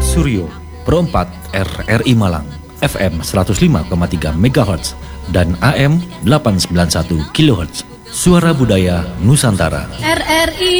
Suryo, Pro 4 RRI Malang, FM 105,3 MHz dan AM 891 kHz. Suara Budaya Nusantara. RRI